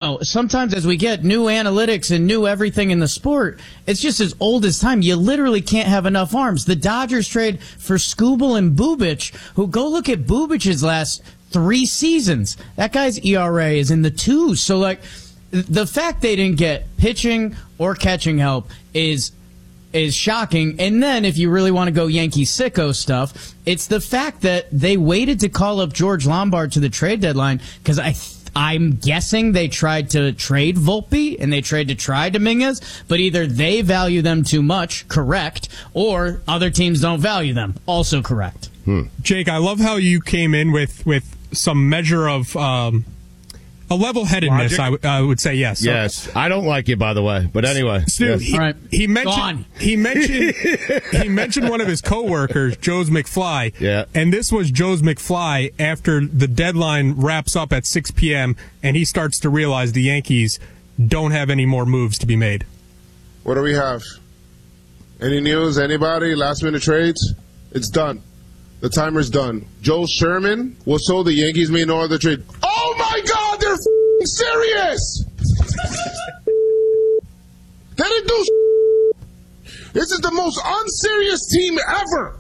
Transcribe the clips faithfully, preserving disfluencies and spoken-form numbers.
know, sometimes as we get new analytics and new everything in the sport, it's just as old as time. You literally can't have enough arms. The Dodgers trade for Skubal and Bubic, who go look at Bubic's last three seasons. That guy's E R A is in the twos. So, like, the fact they didn't get pitching or catching help is is shocking. And then if you really want to go Yankee sicko stuff, it's the fact that they waited to call up George Lombard to the trade deadline because I th- I'm guessing they tried to trade Volpe and they tried to try Dominguez, but either they value them too much, correct, or other teams don't value them, also correct. Hmm. Jake, I love how you came in with, with some measure of um, a level-headedness, I, w- I would say, yes. So, yes. I don't like you, by the way, but anyway. Stu, yes. he, right. he mentioned he mentioned he mentioned one of his coworkers, Joe's McFly. Yeah. And this was Joe's McFly after the deadline wraps up at six p.m. and he starts to realize the Yankees don't have any more moves to be made. What do we have? Any news? Anybody? Last-minute trades? It's done. The timer's done. Joe Sherman was told the Yankees made no other trade. Oh, my God, they're f***ing serious! They didn't do s***. This is the most unserious team ever.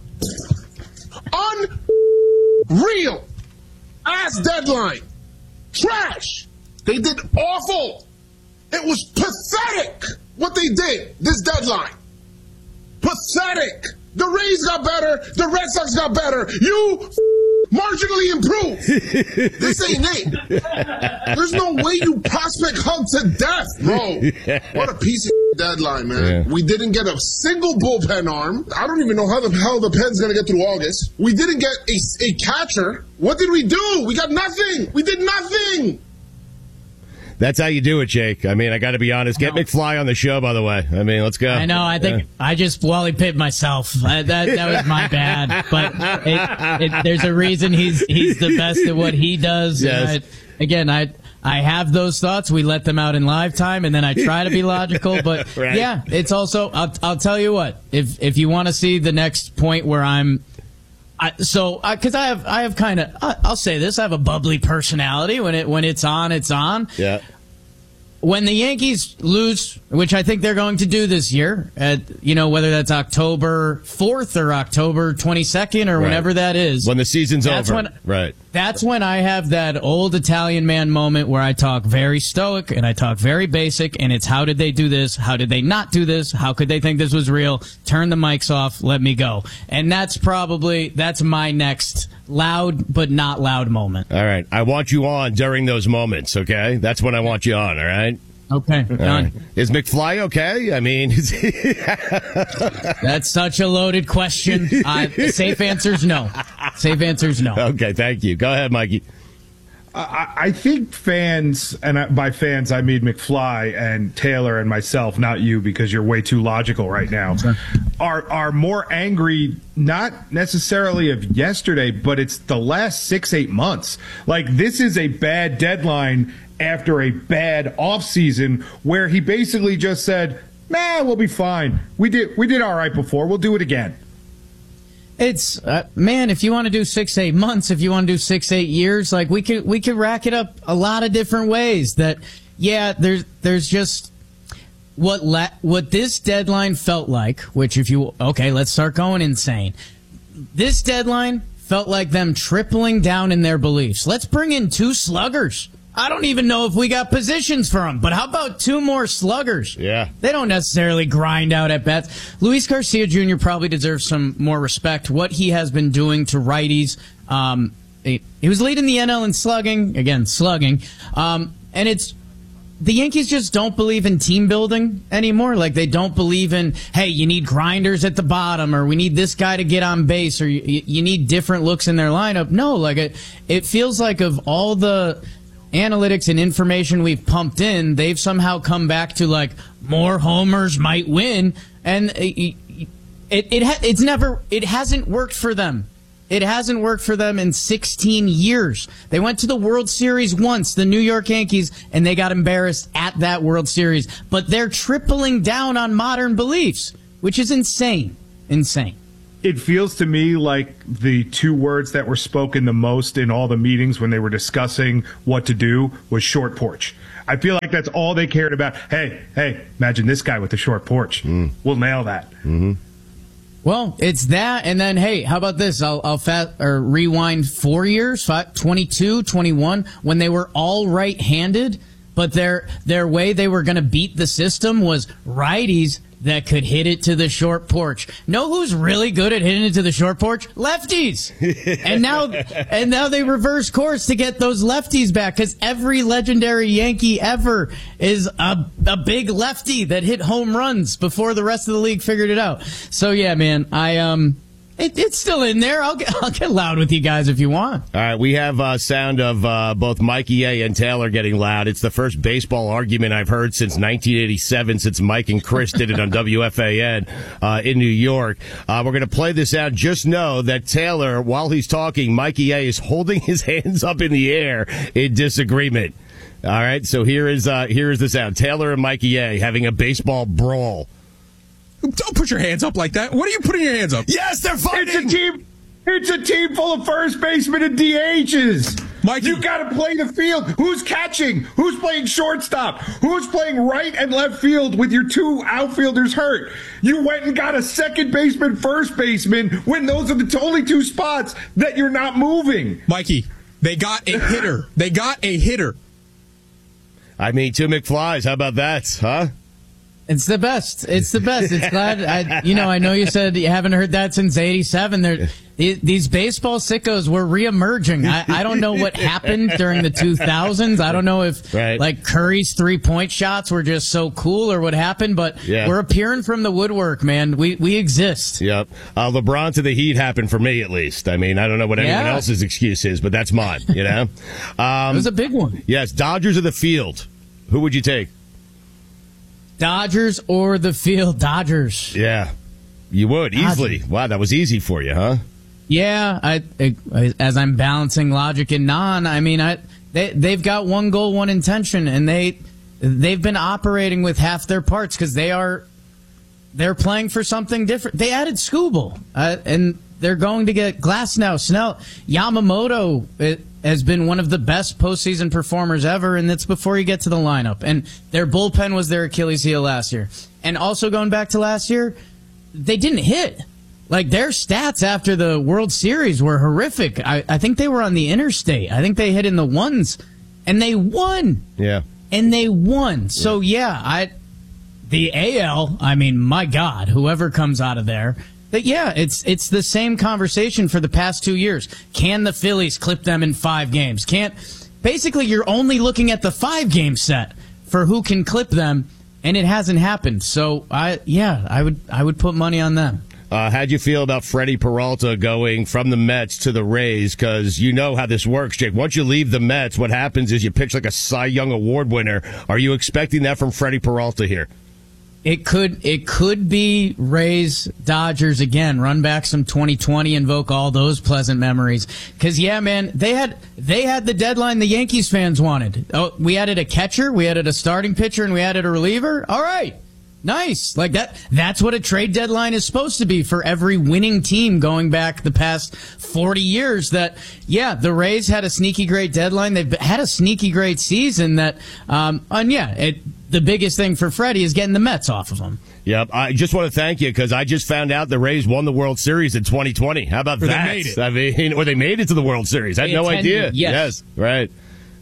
Unreal. Ass deadline. Trash. They did awful. It was pathetic what they did this deadline. Pathetic. The Rays got better. The Red Sox got better. You f- marginally improved. This ain't it. There's no way you prospect hunt to death, bro. What a piece of deadline, man. Yeah. We didn't get a single bullpen arm. I don't even know how the hell the pen's going to get through August. We didn't get a, a catcher. What did we do? We got nothing. We did nothing. That's how you do it, Jake. I mean, I got to be honest. Get McFly on the show, by the way. I mean, let's go. I know. I think yeah. I just Wally pipped myself. I, that that was my bad. But it, it, there's a reason he's he's the best at what he does. Yes. And I, again, I I have those thoughts. We let them out in live time, and then I try to be logical. But right. yeah, it's also. I'll I'll tell you what. If if you want to see the next point where I'm. I, so, because I have, I have kind of, I'll say this, I have a bubbly personality. When it, when it's on, it's on. Yeah. When the Yankees lose, which I think they're going to do this year, at, you know, whether that's October fourth or October twenty-second or right. whenever that is. When the season's that's over. When, right. That's when I have that old Italian man moment where I talk very stoic and I talk very basic, and it's how did they do this? How did they not do this? How could they think this was real? Turn the mics off. Let me go. And that's probably, that's my next loud but not loud moment. All right. I want you on during those moments, okay? That's when I want you on, all right? Okay, done. Right. Is McFly okay? I mean, is he... That's such a loaded question. Uh, safe answer's no. Safe answer's no. Okay, thank you. Go ahead, Mikey. I, I think fans, and by fans I mean McFly and Taylor and myself, not you because you're way too logical right now, are are more angry, not necessarily of yesterday, but it's the last six, eight months. Like, this is a bad deadline after a bad offseason where he basically just said, nah, we'll be fine. We did we did all right before. We'll do it again. It's uh, man, if you want to do six, eight months, if you want to do six, eight years, like we could we could rack it up a lot of different ways. That yeah, there's there's just what la- what this deadline felt like. Which if you okay, let's start going insane. This deadline felt like them tripling down in their beliefs. Let's bring in two sluggers. I don't even know if we got positions for them, but how about two more sluggers? Yeah. They don't necessarily grind out at bats. Luis Garcia Junior probably deserves some more respect. What he has been doing to righties. Um, he, he was leading the N L in slugging. Again, slugging. Um, and it's the Yankees just don't believe in team building anymore. Like, they don't believe in, hey, you need grinders at the bottom, or we need this guy to get on base, or you, you need different looks in their lineup. No, like it, it feels like of all the analytics and information we've pumped in, they've somehow come back to like more homers might win, and it, it, it ha- it's never it hasn't worked for them. It hasn't worked for them in sixteen years. They went to the World Series once, the New York Yankees, and they got embarrassed at that World Series. But they're tripling down on modern beliefs, which is insane, insane. it feels to me like the two words that were spoken the most in all the meetings when they were discussing what to do was short porch. I feel like that's all they cared about. Hey, hey, imagine this guy with the short porch. Mm. We'll nail that. Mm-hmm. Well, it's that, and then, hey, how about this? I'll, I'll fast, or rewind four years, five, twenty-two, twenty-one, when they were all right-handed, but their their way they were going to beat the system was righties that could hit it to the short porch. Know who's really good at hitting it to the short porch? Lefties. and now and now they reverse course to get those lefties back, because every legendary Yankee ever is a, a big lefty that hit home runs before the rest of the league figured it out. So, yeah, man, I um. It, it's still in there. I'll get, I'll get loud with you guys if you want. All right, we have uh, sound of uh, both Mikey A and Taylor getting loud. It's the first baseball argument I've heard since nineteen eighty-seven, since Mike and Chris did it on W F A N uh, in New York. Uh, we're going to play this out. Just know that Taylor, while he's talking, Mikey A is holding his hands up in the air in disagreement. All right, so here is uh, here is the sound. Taylor and Mikey A having a baseball brawl. Don't put your hands up like that. What are you putting your hands up? Yes, they're fighting. It's a team. It's a team full of first basemen and D Hs. Mikey, you got to play the field. Who's catching? Who's playing shortstop? Who's playing right and left field with your two outfielders hurt? You went and got a second baseman, first baseman, when those are the only two spots that you're not moving. Mikey, they got a hitter. They got a hitter. I mean, two McFlys. How about that, huh? It's the best. It's the best. It's glad. I, you know, I know you said you haven't heard that since eighty-seven. There, these baseball sickos were reemerging. I, I don't know what happened during the two thousands. I don't know if right. like Curry's three point shots were just so cool or what happened, but yeah. we're appearing from the woodwork, man. We we exist. Yep. Uh, LeBron to the Heat happened for me, at least. I mean, I don't know what anyone yeah. else's excuse is, but that's mine. You know, um, it was a big one. Yes, Dodgers of the field. Who would you take? Dodgers or the field? Dodgers. Yeah, you would easily. Dodgers. Wow, that was easy for you, huh? Yeah, I, I as I'm balancing logic and non, I mean, I they they've got one goal, one intention, and they they've been operating with half their parts because they are they're playing for something different. They added Skubal, uh, and they're going to get Glasnow, Snell, Yamamoto. It, has been one of the best postseason performers ever, and that's before you get to the lineup. And their bullpen was their Achilles heel last year. And also going back to last year, they didn't hit. Like, their stats after the World Series were horrific. I, I think they were on the interstate. I think they hit in the ones, and they won. Yeah. And they won. So, yeah, I the A L, I mean, my God, whoever comes out of there, But yeah, it's it's the same conversation for the past two years. Can the Phillies clip them in five games? Can't. Basically, you're only looking at the five-game set for who can clip them, and it hasn't happened. So, I yeah, I would I would put money on them. Uh, how'd you feel about Freddie Peralta going from the Mets to the Rays? Because you know how this works, Jake. Once you leave the Mets, what happens is you pitch like a Cy Young Award winner. Are you expecting that from Freddie Peralta here? It could it could be Rays, Dodgers again. Run back some twenty twenty, invoke all those pleasant memories. Because yeah, man, they had they had the deadline the Yankees fans wanted. Oh, we added a catcher, we added a starting pitcher, and we added a reliever. All right, nice. Like that. That's what a trade deadline is supposed to be for every winning team going back the past forty years. That yeah, the Rays had a sneaky great deadline. They've had a sneaky great season. That um, and yeah, it. The biggest thing for Freddie is getting the Mets off of him. Yep. I just want to thank you because I just found out the Rays won the World Series in twenty twenty. How about or that? They made it. I mean, or they made it to the World Series. I had they no attended, idea. Yes. yes right.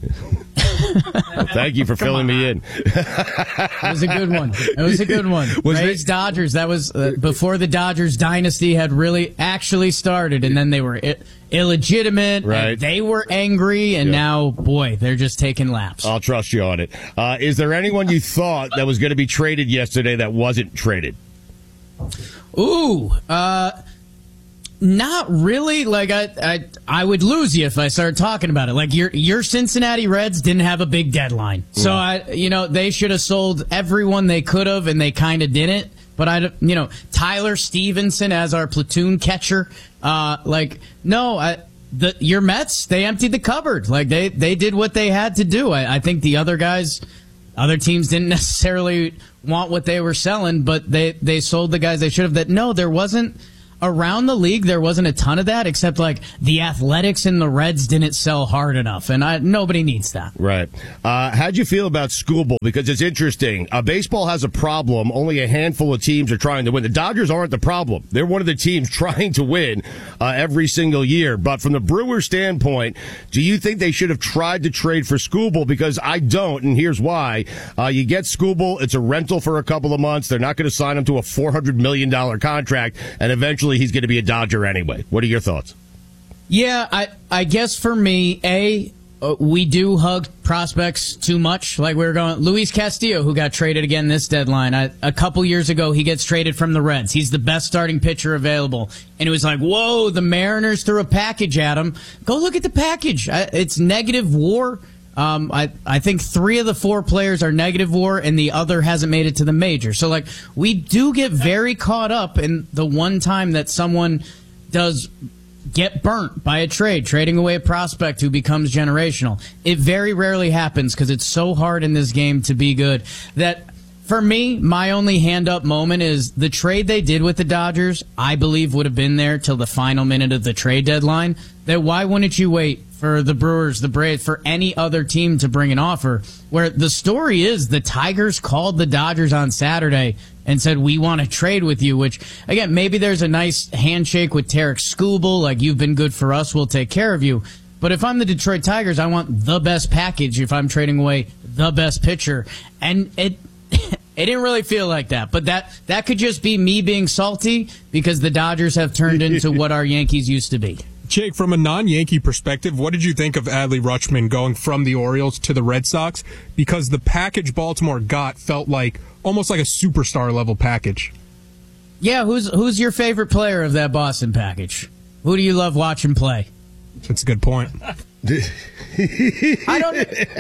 Well, thank you for filling me in. It was a good one. It was a good one. Was Rays it, Dodgers. That was uh, before the Dodgers dynasty had really actually started, and then they were I- illegitimate. Right. And they were angry, and yeah. now, boy, they're just taking laps. I'll trust you on it. Uh, is there anyone you thought that was going to be traded yesterday that wasn't traded? Ooh, uh, not really. Like I, I, I would lose you if I started talking about it. Like your, your Cincinnati Reds didn't have a big deadline, so I, you know, they should have sold everyone they could have, and they kind of didn't. But I, you know, Tyler Stevenson as our platoon catcher, uh, like no, I, the your Mets they emptied the cupboard. Like they, they did what they had to do. I, I think the other guys, other teams didn't necessarily want what they were selling, but they, they sold the guys they should have. That no, there wasn't. around the league, there wasn't a ton of that, except like the Athletics and the Reds didn't sell hard enough, and I, nobody needs that. Right. Uh, how'd you feel about Skubal? Because it's interesting. Uh, baseball has a problem. Only a handful of teams are trying to win. The Dodgers aren't the problem. They're one of the teams trying to win uh, every single year. But from the Brewers' standpoint, do you think they should have tried to trade for Skubal? Because I don't, and here's why. Uh, you get Skubal, it's a rental for a couple of months. They're not going to sign him to a four hundred million dollars contract, and eventually he's going to be a Dodger anyway. What are your thoughts? Yeah, I, I guess for me, A, uh, we do hug prospects too much. Like we were going, Luis Castillo, who got traded again this deadline. I, a couple years ago, he gets traded from the Reds. He's the best starting pitcher available. And it was like, whoa, the Mariners threw a package at him. Go look at the package. I, it's negative WAR. Um, I, I think three of the four players are negative WAR, and the other hasn't made it to the major. So, like, we do get very caught up in the one time that someone does get burnt by a trade, trading away a prospect who becomes generational. It very rarely happens because it's so hard in this game to be good that, for me, my only hand-up moment is the trade they did with the Dodgers, I believe would have been there till the final minute of the trade deadline. That why wouldn't you wait for the Brewers, the Braves, for any other team to bring an offer? Where the story is the Tigers called the Dodgers on Saturday and said, we want to trade with you, which, again, maybe there's a nice handshake with Tarek Skubal, like, you've been good for us, we'll take care of you. But if I'm the Detroit Tigers, I want the best package if I'm trading away the best pitcher. And it it didn't really feel like that. But that, that could just be me being salty because the Dodgers have turned into what our Yankees used to be. Jake, from a non-Yankee perspective, what did you think of Adley Rutschman going from the Orioles to the Red Sox? Because the package Baltimore got felt like almost like a superstar level package. Yeah, who's who's your favorite player of that Boston package? Who do you love watching play? That's a good point. I don't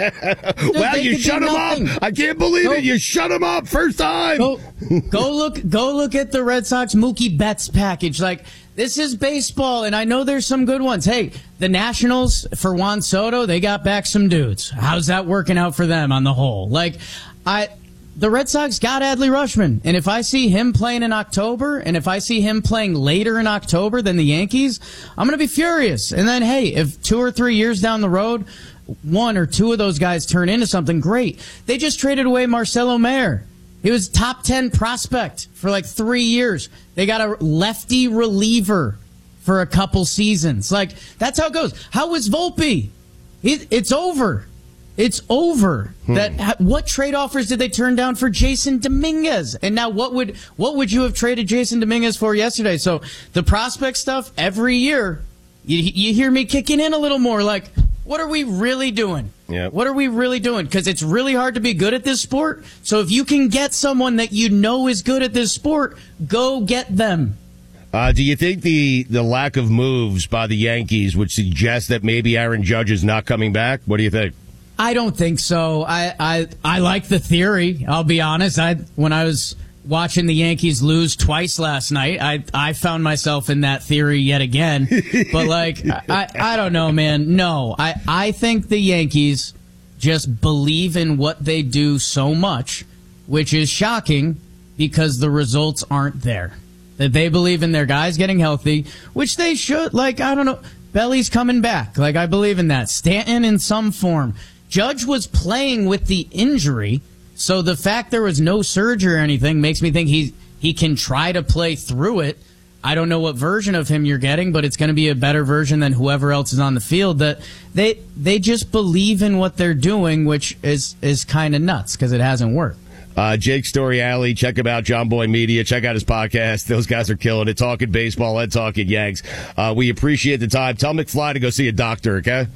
know. Well, you shut him up. I can't believe go, it. You shut him up first time. Go, go look go look at the Red Sox Mookie Betts package. Like, this is baseball, and I know there's some good ones. Hey, the Nationals, for Juan Soto, they got back some dudes. How's that working out for them on the whole? Like, I... The Red Sox got Adley Rutschman, and if I see him playing in October, and if I see him playing later in October than the Yankees, I'm going to be furious. And then, hey, if two or three years down the road, one or two of those guys turn into something great. They just traded away Marcelo Mayer. He was top ten prospect for like three years. They got a lefty reliever for a couple seasons. Like, that's how it goes. How was Volpe? It, it's over. It's over. Hmm. That what trade offers did they turn down for Jason Dominguez? And now what would what would you have traded Jason Dominguez for yesterday? So the prospect stuff every year, you, you hear me kicking in a little more. Like, what are we really doing? Yep. What are we really doing? Because it's really hard to be good at this sport. So if you can get someone that you know is good at this sport, go get them. Uh, do you think the, the lack of moves by the Yankees would suggest that maybe Aaron Judge is not coming back? What do you think? I don't think so. I, I I like the theory. I'll be honest. I when I was watching the Yankees lose twice last night, I I found myself in that theory yet again. But like I, I don't know, man. No, I I think the Yankees just believe in what they do so much, which is shocking because the results aren't there. That they believe in their guys getting healthy, which they should. Like, I don't know, Belly's coming back. Like, I believe in that. Stanton in some form. Judge was playing with the injury, so the fact there was no surgery or anything makes me think he he can try to play through it. I don't know what version of him you're getting, but it's going to be a better version than whoever else is on the field. That they they just believe in what they're doing, which is is kind of nuts because it hasn't worked. Uh, Jake Story Alley, check him out, John Boy Media. Check out his podcast. Those guys are killing it, talking baseball and talking Yanks. Uh, we appreciate the time. Tell McFly to go see a doctor, okay?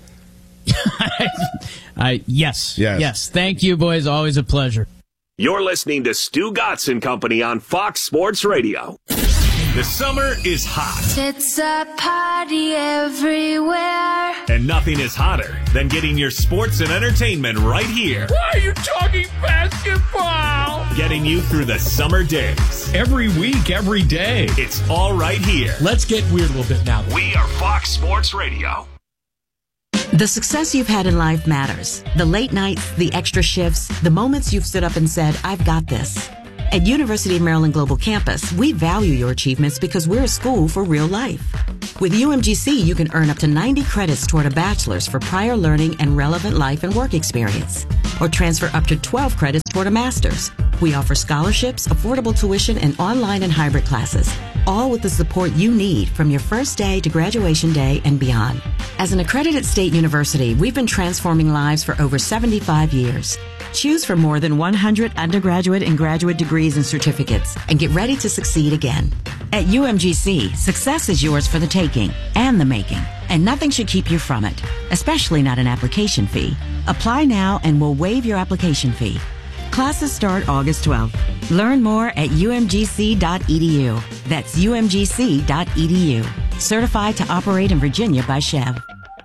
uh, yes, yes, yes. Thank you, boys. Always a pleasure. You're listening to Stu Gatz and Company on Fox Sports Radio. The summer is hot. It's a party everywhere. And nothing is hotter than getting your sports and entertainment right here. Why are you talking basketball? Getting you through the summer days. Every week, every day. It's all right here. Let's get weird a little bit now. We are Fox Sports Radio. The success you've had in life matters. The late nights, the extra shifts, the moments you've stood up and said, I've got this. At University of Maryland Global Campus, we value your achievements because we're a school for real life. With U M G C, you can earn up to ninety credits toward a bachelor's for prior learning and relevant life and work experience, or transfer up to twelve credits toward a master's. We offer scholarships, affordable tuition, and online and hybrid classes, all with the support you need from your first day to graduation day and beyond. As an accredited state university, we've been transforming lives for over seventy-five years. Choose from more than one hundred undergraduate and graduate degrees and certificates and get ready to succeed again. At U M G C, success is yours for the taking and the making, and nothing should keep you from it, especially not an application fee. Apply now and we'll waive your application fee. Classes start August twelfth. Learn more at U M G C dot E D U. That's U M G C dot E D U. Certified to operate in Virginia by Chev.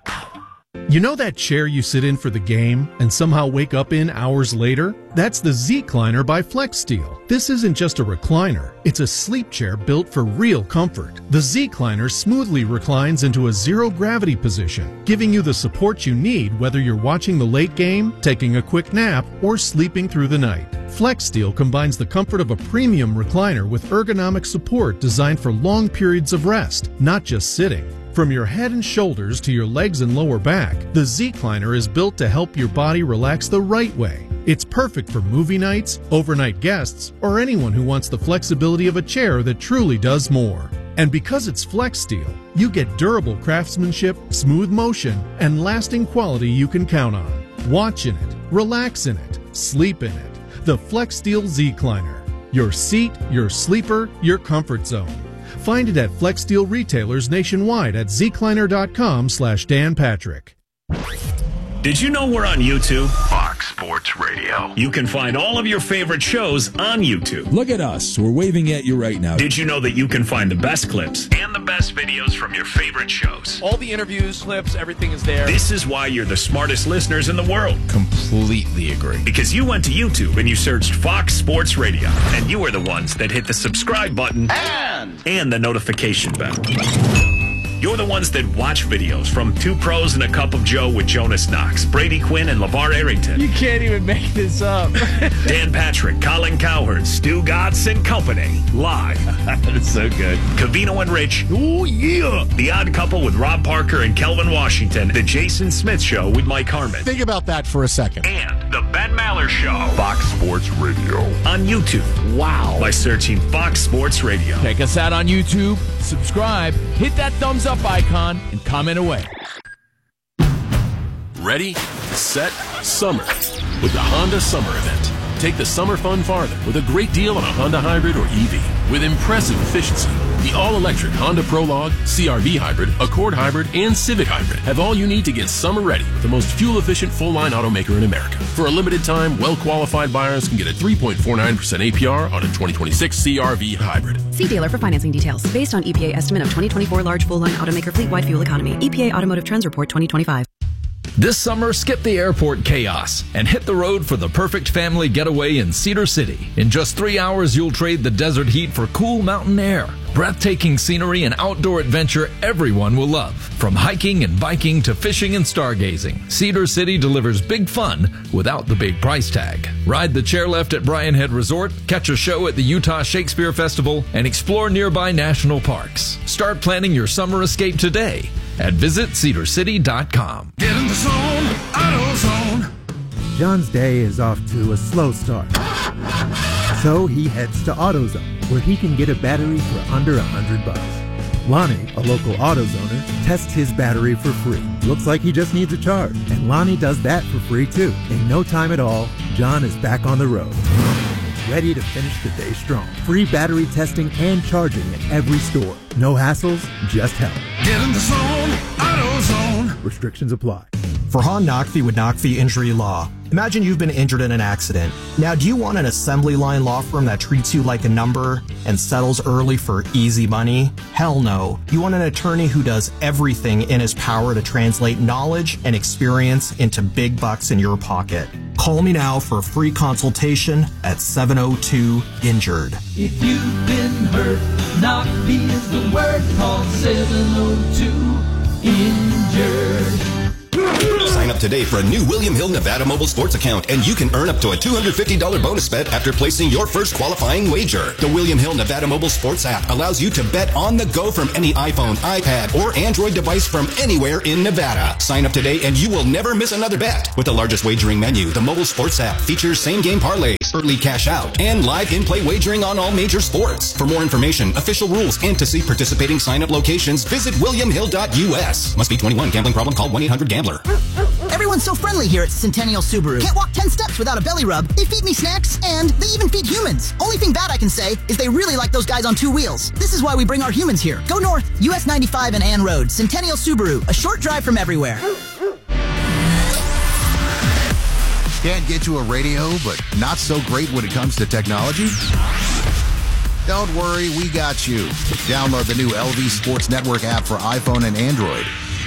You know that chair you sit in for the game and somehow wake up in hours later? That's the Z-Cliner by FlexSteel. This isn't just a recliner. It's a sleep chair built for real comfort. The Z-Cliner smoothly reclines into a zero-gravity position, giving you the support you need whether you're watching the late game, taking a quick nap, or sleeping through the night. FlexSteel combines the comfort of a premium recliner with ergonomic support designed for long periods of rest, not just sitting. From your head and shoulders to your legs and lower back, the Z-Cliner is built to help your body relax the right way. It's perfect for movie nights, overnight guests, or anyone who wants the flexibility of a chair that truly does more. And because it's FlexSteel, you get durable craftsmanship, smooth motion, and lasting quality you can count on. Watch in it, relax in it, sleep in it. The FlexSteel Z-Cliner. Your seat, your sleeper, your comfort zone. Find it at FlexSteel retailers nationwide at zcliner.com slash Dan Patrick. Did you know we're on YouTube? Fox Sports Radio. You can find all of your favorite shows on YouTube. Look at us. We're waving at you right now. Did you know that you can find the best clips and the best videos from your favorite shows? All the interviews, clips, everything is there. This is why you're the smartest listeners in the world. Completely agree. Because you went to YouTube and you searched Fox Sports Radio, and you are the ones that hit the subscribe button and, and the notification bell. You're the ones that watch videos from Two Pros and a Cup of Joe with Jonas Knox, Brady Quinn, and LeVar Arrington. You can't even make this up. Dan Patrick, Colin Cowherd, Stu Gatz and Company. Live. That's so good. Covino and Rich. Oh, yeah. The Odd Couple with Rob Parker and Kelvin Washington. The Jason Smith Show with Mike Harmon. Think about that for a second. And The Ben Maller Show. Fox Sports Radio. On YouTube. Wow. By searching Fox Sports Radio. Check us out on YouTube. Subscribe. Hit that thumbs up icon and comment away. Ready, set, summer with the Honda Summer Event. Take the summer fun farther with a great deal on a Honda Hybrid or E V with impressive efficiency. The all-electric Honda Prologue, C R V Hybrid, Accord Hybrid, and Civic Hybrid have all you need to get summer ready with the most fuel-efficient full-line automaker in America. For a limited time, well-qualified buyers can get a three point four nine percent A P R on a twenty twenty-six C R V Hybrid. See dealer for financing details. Based on E P A estimate of twenty twenty-four large full-line automaker fleet-wide fuel economy. E P A Automotive Trends Report twenty twenty-five. This summer, skip the airport chaos and hit the road for the perfect family getaway in Cedar City. In just three hours, you'll trade the desert heat for cool mountain air. Breathtaking scenery and outdoor adventure everyone will love. From hiking and biking to fishing and stargazing, Cedar City delivers big fun without the big price tag. Ride the chairlift at Bryan Head Resort, catch a show at the Utah Shakespeare Festival, and explore nearby national parks. Start planning your summer escape today at visit cedar city dot com. Get in the zone, AutoZone. John's day is off to a slow start. So he heads to AutoZone, where he can get a battery for under a hundred bucks. Lonnie, a local AutoZoner, tests his battery for free. Looks like he just needs a charge. And Lonnie does that for free too. In no time at all, John is back on the road. Ready to finish the day strong. Free battery testing and charging at every store. No hassles, just help. Get in the zone, AutoZone. Restrictions apply. Farhan Naqvi with Naqvi Injury Law. Imagine you've been injured in an accident. Now, do you want an assembly line law firm that treats you like a number and settles early for easy money? Hell no. You want an attorney who does everything in his power to translate knowledge and experience into big bucks in your pocket. Call me now for a free consultation at seven oh two injured. If you've been hurt, Naqvi is the word. Call seven oh two injured. Sign up today for a new William Hill Nevada mobile sports account, and you can earn up to a two hundred fifty dollars bonus bet after placing your first qualifying wager. The William Hill Nevada mobile sports app allows you to bet on the go from any iPhone, iPad, or Android device from anywhere in Nevada. Sign up today and you will never miss another bet. With the largest wagering menu, the mobile sports app features same-game parlays, early cash out, and live in-play wagering on all major sports. For more information, official rules, and to see participating sign-up locations, visit william hill dot u s. Must be twenty-one. Gambling problem? Call one eight hundred gambler. Everyone's so friendly here at Centennial Subaru. Can't walk ten steps without a belly rub. They feed me snacks, and they even feed humans. Only thing bad I can say is they really like those guys on two wheels. This is why we bring our humans here. Go north, U S ninety-five and Ann Road. Centennial Subaru, a short drive from everywhere. Can't get to a radio, but not so great when it comes to technology? Don't worry, we got you. Download the new L V Sports Network app for iPhone and Android.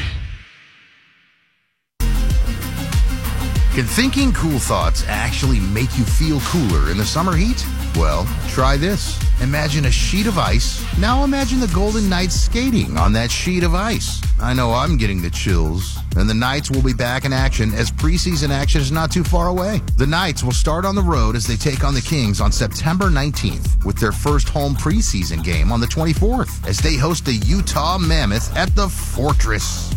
Can thinking cool thoughts actually make you feel cooler in the summer heat? Well, try this. Imagine a sheet of ice. Now imagine the Golden Knights skating on that sheet of ice. I know I'm getting the chills. And the Knights will be back in action as preseason action is not too far away. The Knights will start on the road as they take on the Kings on September nineteenth with their first home preseason game on the twenty-fourth as they host the Utah Mammoth at the Fortress.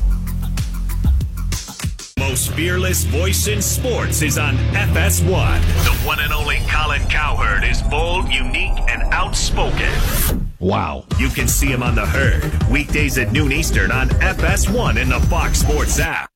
Most fearless voice in sports is on F S one. The one and only Colin Cowherd is bold, unique, and outspoken. Wow. You can see him on The Herd, weekdays at noon Eastern on F S one in the Fox Sports app.